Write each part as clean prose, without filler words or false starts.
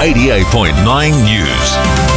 88.9 News.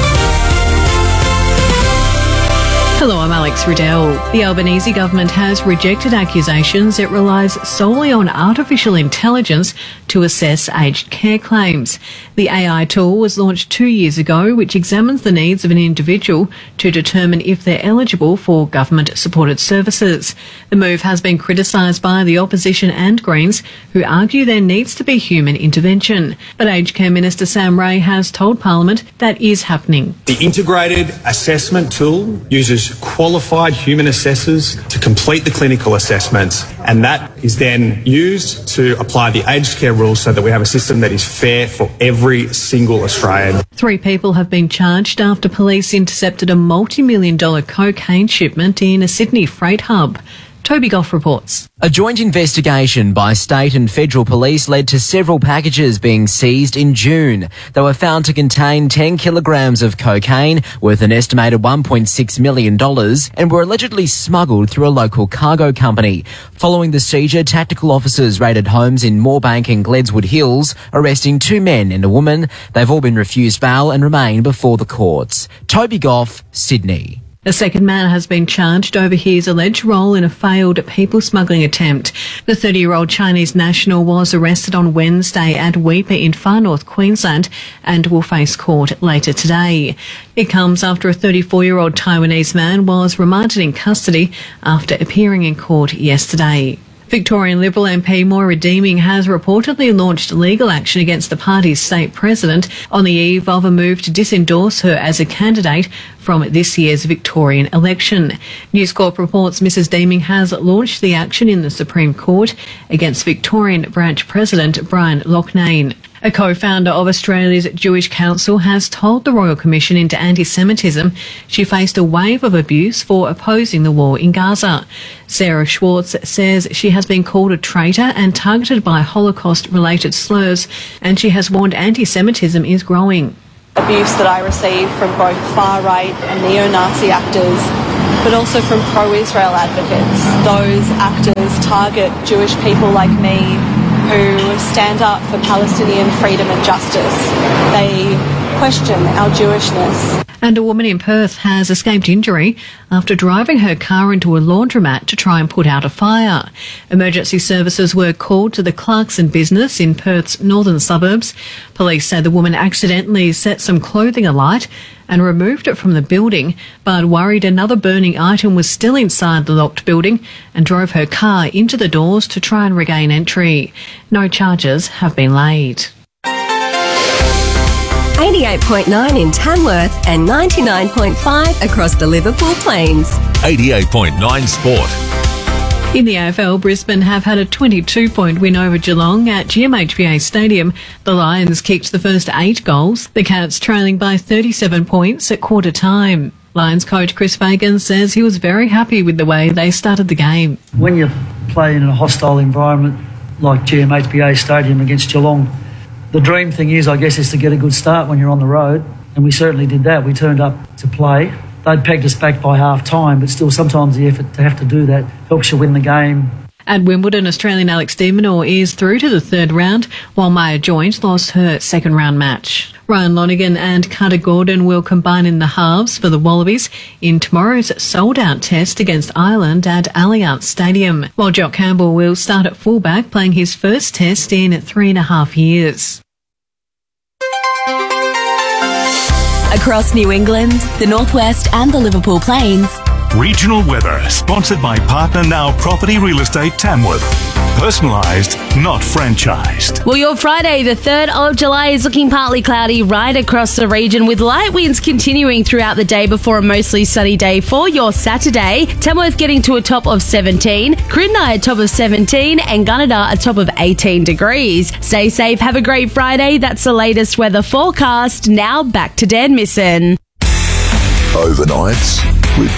Hello, I'm Alex Riddell. The Albanese government has rejected accusations it relies solely on artificial intelligence to assess aged care claims. The AI tool was launched 2 years ago, which examines the needs of an individual to determine if they're eligible for government-supported services. The move has been criticised by the opposition and Greens, who argue there needs to be human intervention. But Aged Care Minister Sam Ray has told Parliament that is happening. The integrated assessment tool uses qualified human assessors to complete the clinical assessments, and that is then used to apply the aged care rules so that we have a system that is fair for every single Australian. 3 people have been charged after police intercepted a multi-million-dollar cocaine shipment in a Sydney freight hub. Toby Goff reports. A joint investigation by state and federal police led to several packages being seized in June. They were found to contain 10 kilograms of cocaine worth an estimated $1.6 million and were allegedly smuggled through a local cargo company. Following the seizure, tactical officers raided homes in Moorebank and Gledswood Hills, arresting 2 men and a woman. They've all been refused bail and remain before the courts. Toby Goff, Sydney. A second man has been charged over his alleged role in a failed people smuggling attempt. The 30-year-old Chinese national was arrested on Wednesday at Weipa in far north Queensland and will face court later today. It comes after a 34-year-old Taiwanese man was remanded in custody after appearing in court yesterday. Victorian Liberal MP Moira Deeming has reportedly launched legal action against the party's state president on the eve of a move to disendorse her as a candidate from this year's Victorian election. News Corp reports Mrs Deeming has launched the action in the Supreme Court against Victorian branch president Brian Loughnane. A co-founder of Australia's Jewish Council has told the Royal Commission into Anti-Semitism she faced a wave of abuse for opposing the war in Gaza. Sarah Schwartz says she has been called a traitor and targeted by Holocaust-related slurs, and she has warned anti-Semitism is growing. Abuse that I receive from both far-right and neo-Nazi actors, but also from pro-Israel advocates. Those actors target Jewish people like me who stand up for Palestinian freedom and justice. They question our Jewishness. And a woman in Perth has escaped injury after driving her car into a laundromat to try and put out a fire. Emergency services were called to the Clarkson business in Perth's northern suburbs. Police say the woman accidentally set some clothing alight and removed it from the building, but worried another burning item was still inside the locked building and drove her car into the doors to try and regain entry. No charges have been laid. 88.9 in Tamworth and 99.5 across the Liverpool Plains. 88.9 Sport. In the AFL, Brisbane have had a 22-point win over Geelong at GMHBA Stadium. The Lions kicked the first 8 goals, the Cats trailing by 37 points at quarter time. Lions coach Chris Fagan says he was very happy with the way they started the game. When you play in a hostile environment like GMHBA Stadium against Geelong, the dream thing is, I guess, is to get a good start when you're on the road, and we certainly did that. We turned up to play. They'd pegged us back by half-time, but still sometimes the effort to have to do that helps you win the game. At Wimbledon, Australian Alex de Minaur is through to the third round, while Maya Joint lost her second-round match. Ryan Lonergan and Carter Gordon will combine in the halves for the Wallabies in tomorrow's sold-out test against Ireland at Allianz Stadium, while Jock Campbell will start at fullback, playing his first test in 3.5 years. Across New England, the Northwest and the Liverpool Plains. Regional weather sponsored by Partner Now Property Real Estate Tamworth. Personalised, not franchised. Well, your Friday, the 3rd of July, is looking partly cloudy right across the region, with light winds continuing throughout the day before a mostly sunny day for your Saturday. Tamworth getting to a top of 17, Crindai a top of 17, and Gunnedah a top of 18 degrees. Stay safe, have a great Friday. That's the latest weather forecast. Now back to Dan Misson. Overnights